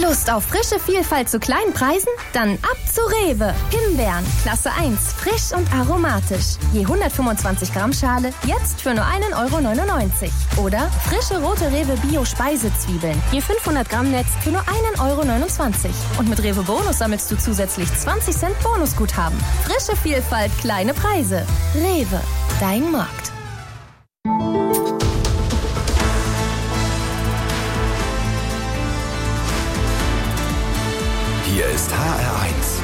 Lust auf frische Vielfalt zu kleinen Preisen? Dann ab zu Rewe. Himbeeren, Klasse 1, frisch und aromatisch. Je 125 Gramm Schale, jetzt für nur 1,99 €. Oder frische rote Rewe Bio-Speisezwiebeln. Je 500 Gramm Netz für nur 1,29 €. Und mit Rewe Bonus sammelst du zusätzlich 20 Cent Bonusguthaben. Frische Vielfalt, kleine Preise. Rewe, dein Markt. Hier ist HR1.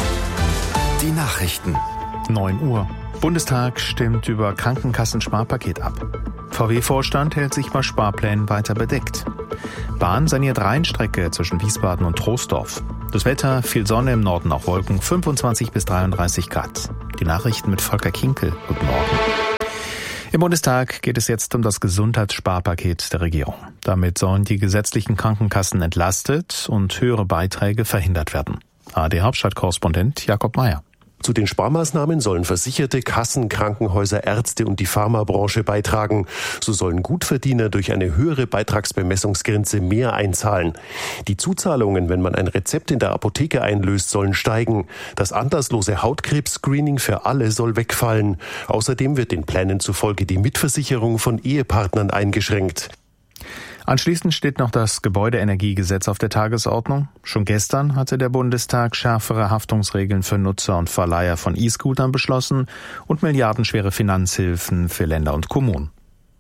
Die Nachrichten. 9 Uhr. Bundestag stimmt über Krankenkassensparpaket ab. VW-Vorstand hält sich bei Sparplänen weiter bedeckt. Bahn saniert Rheinstrecke zwischen Wiesbaden und Troisdorf. Das Wetter, viel Sonne, im Norden auch Wolken, 25 bis 33 Grad. Die Nachrichten mit Volker Kinkel. Guten Morgen. Im Bundestag geht es jetzt um das Gesundheitssparpaket der Regierung. Damit sollen die gesetzlichen Krankenkassen entlastet und höhere Beiträge verhindert werden. ARD-Hauptstadtkorrespondent Jakob Mayer. Zu den Sparmaßnahmen sollen Versicherte, Kassen, Krankenhäuser, Ärzte und die Pharmabranche beitragen. So sollen Gutverdiener durch eine höhere Beitragsbemessungsgrenze mehr einzahlen. Die Zuzahlungen, wenn man ein Rezept in der Apotheke einlöst, sollen steigen. Das anlasslose Hautkrebs-Screening für alle soll wegfallen. Außerdem wird den Plänen zufolge die Mitversicherung von Ehepartnern eingeschränkt. Anschließend steht noch das Gebäudeenergiegesetz auf der Tagesordnung. Schon gestern hatte der Bundestag schärfere Haftungsregeln für Nutzer und Verleiher von E-Scootern beschlossen und milliardenschwere Finanzhilfen für Länder und Kommunen.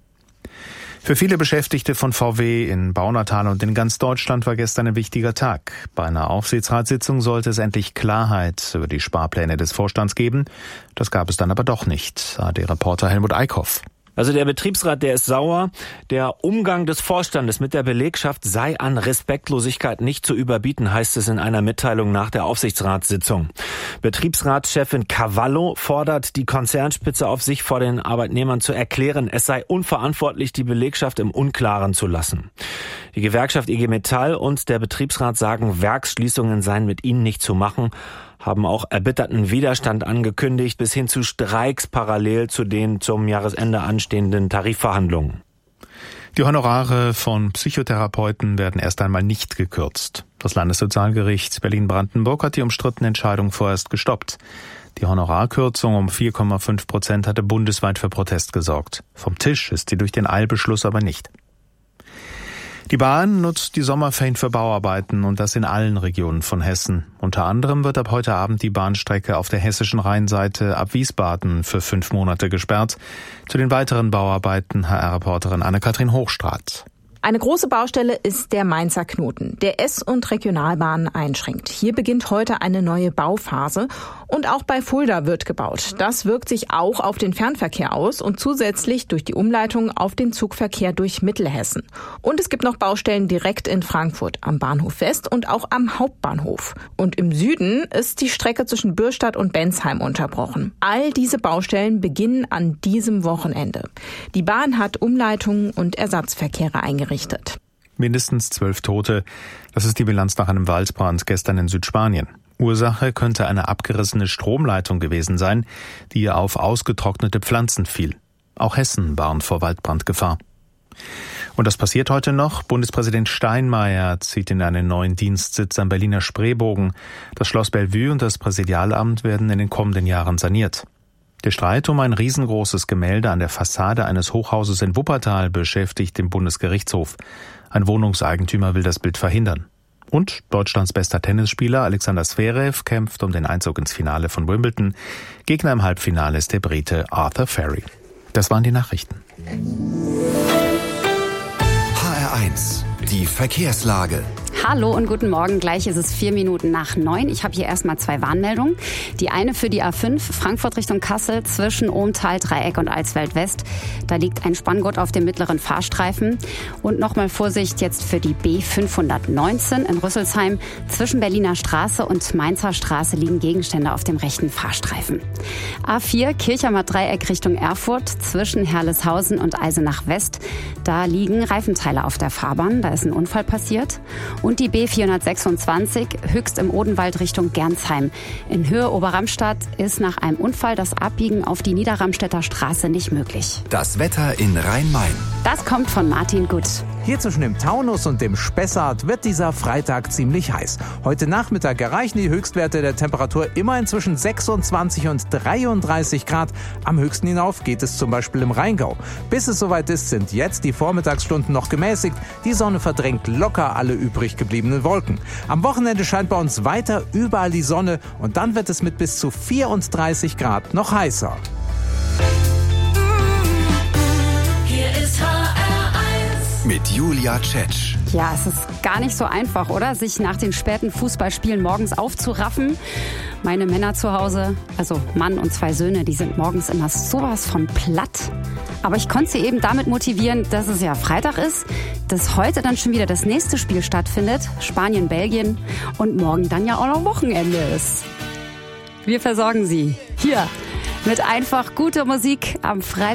Für viele Beschäftigte von VW in Baunatal und in ganz Deutschland war gestern ein wichtiger Tag. Bei einer Aufsichtsratssitzung sollte es endlich Klarheit über die Sparpläne des Vorstands geben. Das gab es dann aber doch nicht. ARD-Reporter Helmut Eickhoff. Also der Betriebsrat, der ist sauer. Der Umgang des Vorstandes mit der Belegschaft sei an Respektlosigkeit nicht zu überbieten, heißt es in einer Mitteilung nach der Aufsichtsratssitzung. Betriebsratschefin Cavallo fordert die Konzernspitze auf, sich vor den Arbeitnehmern zu erklären, es sei unverantwortlich, die Belegschaft im Unklaren zu lassen. Die Gewerkschaft IG Metall und der Betriebsrat sagen, Werksschließungen seien mit ihnen nicht zu machen, haben auch erbitterten Widerstand angekündigt, bis hin zu Streiks parallel zu den zum Jahresende anstehenden Tarifverhandlungen. Die Honorare von Psychotherapeuten werden erst einmal nicht gekürzt. Das Landessozialgericht Berlin-Brandenburg hat die umstrittene Entscheidung vorerst gestoppt. Die Honorarkürzung um 4,5% hatte bundesweit für Protest gesorgt. Vom Tisch ist sie durch den Eilbeschluss aber nicht. Die Bahn nutzt die Sommerferien für Bauarbeiten und das in allen Regionen von Hessen. Unter anderem wird ab heute Abend die Bahnstrecke auf der hessischen Rheinseite ab Wiesbaden für 5 Monate gesperrt. Zu den weiteren Bauarbeiten HR-Reporterin Anne-Kathrin Hochstraat. Eine große Baustelle ist der Mainzer Knoten, der S- und Regionalbahnen einschränkt. Hier beginnt heute eine neue Bauphase und auch bei Fulda wird gebaut. Das wirkt sich auch auf den Fernverkehr aus und zusätzlich durch die Umleitung auf den Zugverkehr durch Mittelhessen. Und es gibt noch Baustellen direkt in Frankfurt am Bahnhof West und auch am Hauptbahnhof. Und im Süden ist die Strecke zwischen Bürstadt und Bensheim unterbrochen. All diese Baustellen beginnen an diesem Wochenende. Die Bahn hat Umleitungen und Ersatzverkehre eingerichtet. Mindestens 12 Tote. Das ist die Bilanz nach einem Waldbrand gestern in Südspanien. Ursache könnte eine abgerissene Stromleitung gewesen sein, die auf ausgetrocknete Pflanzen fiel. Auch Hessen warnt vor Waldbrandgefahr. Und das passiert heute noch. Bundespräsident Steinmeier zieht in einen neuen Dienstsitz am Berliner Spreebogen. Das Schloss Bellevue und das Präsidialamt werden in den kommenden Jahren saniert. Der Streit um ein riesengroßes Gemälde an der Fassade eines Hochhauses in Wuppertal beschäftigt den Bundesgerichtshof. Ein Wohnungseigentümer will das Bild verhindern. Und Deutschlands bester Tennisspieler Alexander Zverev kämpft um den Einzug ins Finale von Wimbledon. Gegner im Halbfinale ist der Brite Arthur Ferry. Das waren die Nachrichten. HR1, die Verkehrslage. Hallo und guten Morgen. Gleich ist es 4 Minuten nach 9. Ich habe hier erstmal 2 Warnmeldungen. Die eine für die A5 Frankfurt Richtung Kassel zwischen Ohmtal, Dreieck und Alsfeld West. Da liegt ein Spanngurt auf dem mittleren Fahrstreifen. Und nochmal Vorsicht jetzt für die B519 in Rüsselsheim. Zwischen Berliner Straße und Mainzer Straße liegen Gegenstände auf dem rechten Fahrstreifen. A4 Kirchheimer Dreieck Richtung Erfurt zwischen Herleshausen und Eisenach West. Da liegen Reifenteile auf der Fahrbahn. Da ist ein Unfall passiert. Und die B426 Höchst im Odenwald Richtung Gernsheim. In Höhe Oberramstadt ist nach einem Unfall das Abbiegen auf die Niederramstädter Straße nicht möglich. Das Wetter in Rhein-Main. Das kommt von Martin Gut. Hier zwischen dem Taunus und dem Spessart wird dieser Freitag ziemlich heiß. Heute Nachmittag erreichen die Höchstwerte der Temperatur immerhin zwischen 26 und 33 Grad. Am höchsten hinauf geht es zum Beispiel im Rheingau. Bis es soweit ist, sind jetzt die Vormittagsstunden noch gemäßigt. Die Sonne verdrängt locker alle übrig gebliebenen Wolken. Am Wochenende scheint bei uns weiter überall die Sonne und dann wird es mit bis zu 34 Grad noch heißer. Mit Julia Tschetsch. Ja, es ist gar nicht so einfach, oder? Sich nach den späten Fußballspielen morgens aufzuraffen. Meine Männer zu Hause, also Mann und 2 Söhne, die sind morgens immer sowas von platt. Aber ich konnte sie eben damit motivieren, dass es ja Freitag ist, dass heute dann schon wieder das nächste Spiel stattfindet, Spanien, Belgien, und morgen dann ja auch noch Wochenende ist. Wir versorgen Sie hier mit einfach guter Musik am Freitag.